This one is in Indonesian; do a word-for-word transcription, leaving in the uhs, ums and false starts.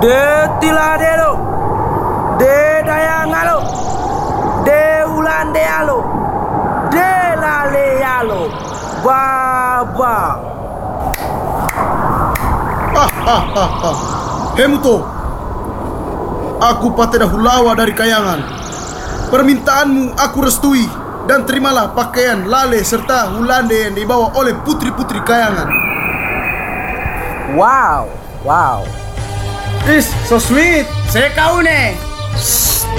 De tilade lo, de dayangalo, de ulande alo, de lale alo, baba. Ah, ah, ah, ah. Hemuto, aku Pateda Hulawa dari Kayangan. Permintaanmu aku restui, dan terimalah pakaian lale serta hulande yang dibawa oleh putri-putri Kayangan. Wow, wow. Is, so sweet. Saya kau nih.